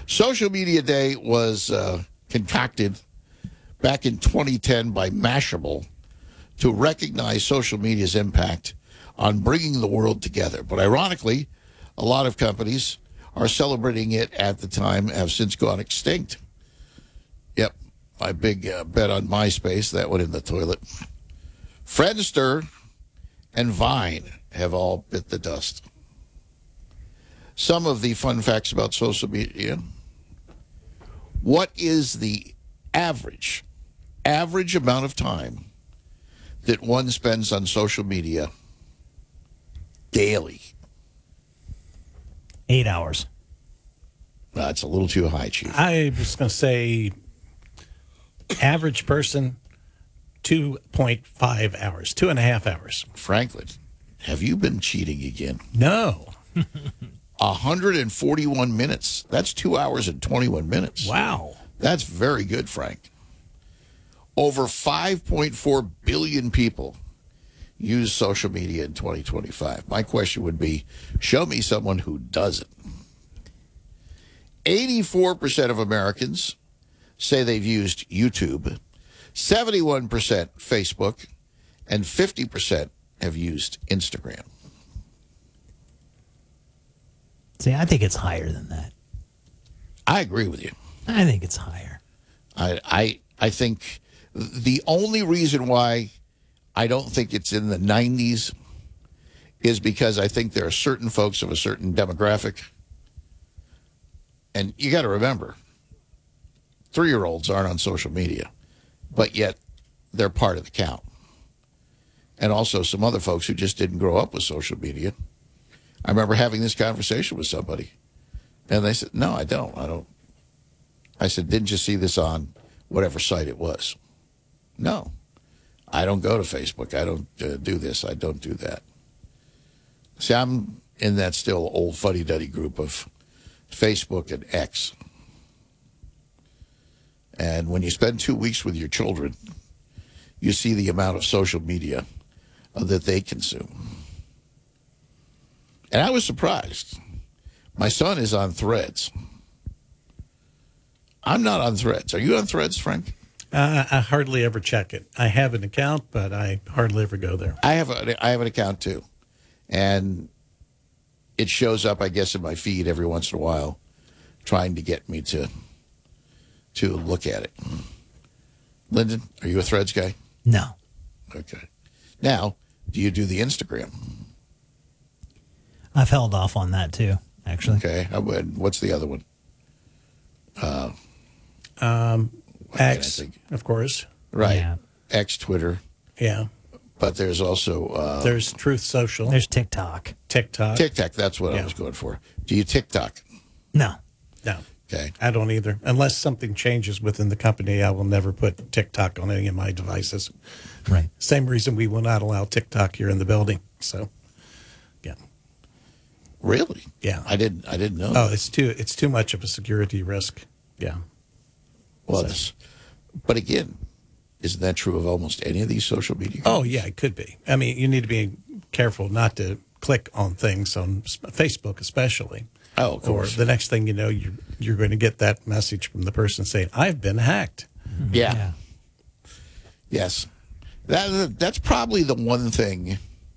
Social Media Day was concocted back in 2010 by Mashable to recognize social media's impact on bringing the world together. But ironically, a lot of companies are celebrating it at the time have since gone extinct. Yep, my big bet on MySpace, that went in the toilet. Friendster and Vine have all bit the dust. Some of the fun facts about social media. What is the average amount of time that one spends on social media daily? 8 hours. That's a little too high, Chief. I was going to say average person, 2.5 hours, 2.5 hours. Franklin, have you been cheating again? No. 141 minutes. That's 2 hours and 21 minutes. Wow. That's very good, Frank. Over 5.4 billion people use social media in 2025. My question would be, show me someone who doesn't. 84% of Americans say they've used YouTube, 71% Facebook, and 50% have used Instagram. See, I think it's higher than that. I agree with you. I think it's higher. I think the only reason why I don't think it's in the 90s is because I think there are certain folks of a certain demographic. And you got to remember, 3-year-olds aren't on social media, but yet they're part of the count. And also some other folks who just didn't grow up with social media. I remember having this conversation with somebody, and they said, no, I don't. I said, didn't you see this on whatever site it was? No, I don't go to Facebook. I don't do this. I don't do that. See, I'm in that still old fuddy-duddy group of Facebook and X. And when you spend 2 weeks with your children, you see the amount of social media that they consume. And I was surprised. My son is on Threads. I'm not on Threads. Are you on Threads, Frank? I hardly ever check it. I have an account, but I hardly ever go there. I have an account, too. And it shows up, I guess, in my feed every once in a while, trying to get me to look at it. Lyndon, are you a Threads guy? No. Okay. Now, do you do the Instagram? I've held off on that, too, actually. Okay. What's the other one? X, of course. Right. Yeah. X, Twitter. Yeah. But there's also... there's Truth Social. There's TikTok. TikTok. TikTok, that's what I was going for. Do you TikTok? No. No. Okay. I don't either. Unless something changes within the company, I will never put TikTok on any of my devices. Right. Same reason we will not allow TikTok here in the building. So, yeah. Really? Yeah. I didn't know. Oh, it's too much of a security risk. Yeah. Well, but again, isn't that true of almost any of these social media? Oh, yeah, it could be. I mean, you need to be careful not to click on things on Facebook, especially. Oh, of course. Or the next thing you know, you're going to get that message from the person saying, "I've been hacked." Yeah. Yes. That's probably the one thing